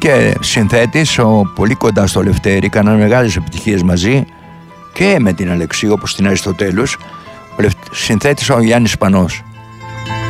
και συνθέτης, πολύ κοντά στο Λευτέρη, κάνανε μεγάλες επιτυχίες μαζί και με την Αλεξίου, όπως την Αριστοτέλους. Ο συνθέτης ο Γιάννης Σπανός.